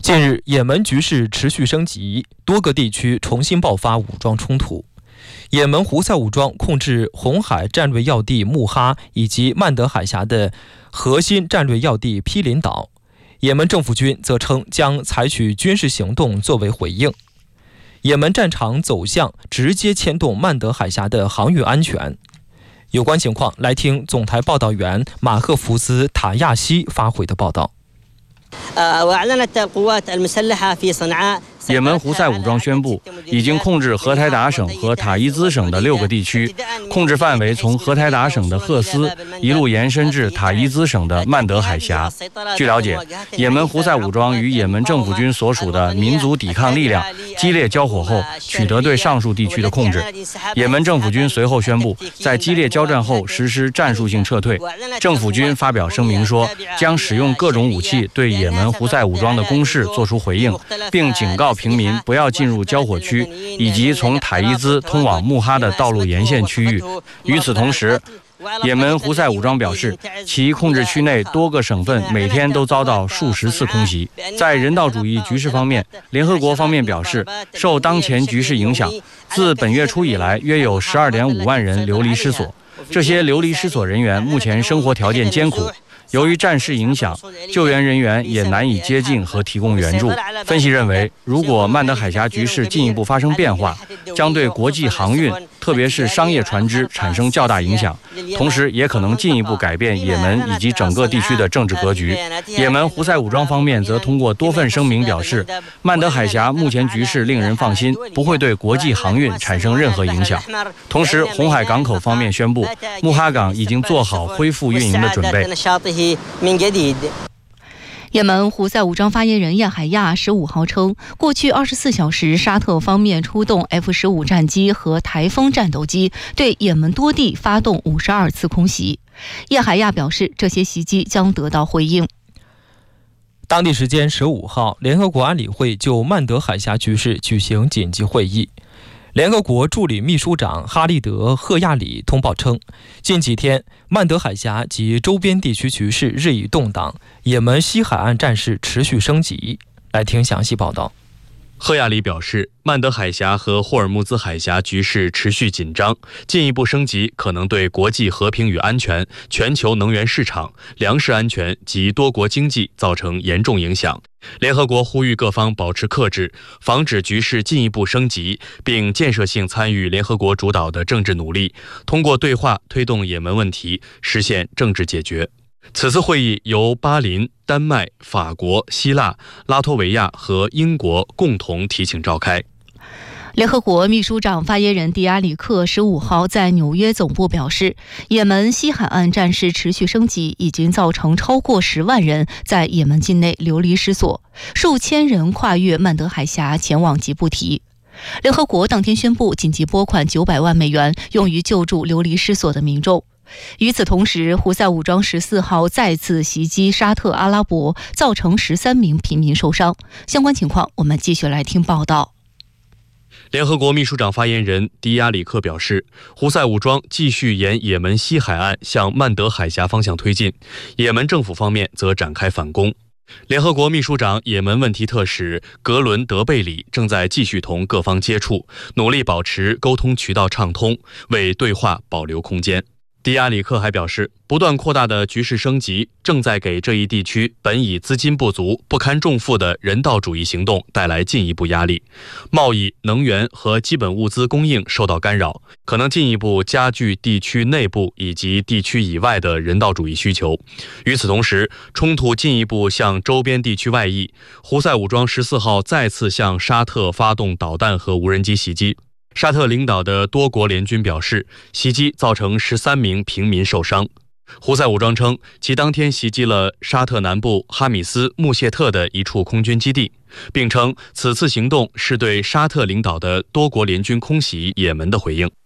近日，也门局势持续升级，多个地区重新爆发武装冲突。也门胡塞武装控制红海战略要地穆哈以及曼德海峡的核心战略要地毗邻岛，也门政府军则称将采取军事行动作为回应。也门战场走向直接牵动曼德海峡的航运安全。有关情况，来听总台报道员马赫福兹塔亚西发回的报道。 也门胡塞武装宣布，已经控制荷台达省和塔伊兹省的6个地区，控制范围从荷台达省的赫斯一路延伸至塔伊兹省的曼德海峡。据了解，也门胡塞武装与也门政府军所属的民族抵抗力量激烈交火后，取得对上述地区的控制。也门政府军随后宣布，在激烈交战后实施战术性撤退。政府军发表声明说，将使用各种武器对也门胡塞武装的攻势作出回应，并警告平民不要进入交火区以及从塔伊兹通往穆哈的道路沿线区域。与此同时，也门胡塞武装表示，其控制区内多个省份每天都遭到数十次空袭。在人道主义局势方面，联合国方面表示，受当前局势影响，自本月初以来，约有12.5万人流离失所。这些流离失所人员目前生活条件艰苦。由于战事影响，救援人员也难以接近和提供援助。分析认为，如果曼德海峡局势进一步发生变化，将对国际航运，特别是商业船只产生较大影响，同时也可能进一步改变也门以及整个地区的政治格局。也门胡塞武装方面则通过多份声明表示，曼德海峡目前局势令人放心，不会对国际航运产生任何影响。同时，红海港口方面宣布，穆哈港已经做好恢复运营的准备。 也门胡塞武装发言人叶海亚15号称，过去24小时，沙特方面出动 F-15战机和台风战斗机，对也门多地发动52次空袭。叶海亚表示，这些袭击将得到回应。 当地时间15号，联合国安理会就曼德海峡局势举行紧急会议。联合国助理秘书长哈利德·赫亚里通报称，近几天曼德海峡及周边地区局势日益动荡，也门西海岸战事持续升级。来听详细报道。 赫亚里表示，曼德海峡和霍尔木兹海峡局势持续紧张，进一步升级可能对国际和平与安全、全球能源市场、粮食安全及多国经济造成严重影响。联合国呼吁各方保持克制，防止局势进一步升级，并建设性参与联合国主导的政治努力，通过对话推动也门问题实现政治解决。此次会议由巴林、丹麦、法国、希腊、拉脱维亚和英国共同提请召开。 联合国秘书长发言人迪亚里克15号在纽约总部表示，也门西海岸战事持续升级，已经造成超过10万人在也门境内流离失所，数千人跨越曼德海峡前往吉布提。联合国当天宣布紧急拨款900万美元，用于救助流离失所的民众。与此同时，胡塞武装14号再次袭击沙特阿拉伯，造成13名平民受伤。相关情况，我们继续来听报道。 联合国秘书长发言人迪亚里克表示，胡塞武装继续沿也门西海岸向曼德海峡方向推进，也门政府方面则展开反攻。联合国秘书长也门问题特使格伦德贝里正在继续同各方接触，努力保持沟通渠道畅通，为对话保留空间。迪亚里克还表示，不断扩大的局势升级正在给这一地区本已资金不足、不堪重负的人道主义行动带来进一步压力，贸易、能源和基本物资供应受到干扰，可能进一步加剧地区内部以及地区以外的人道主义需求。与此同时，冲突进一步向周边地区外溢，胡塞武装14号再次向沙特发动导弹和无人机袭击。沙特领导的多国联军表示，袭击造成13名平民受伤。胡塞武装称，其当天袭击了沙特南部哈米斯穆谢特的一处空军基地，并称此次行动是对沙特领导的多国联军空袭也门的回应。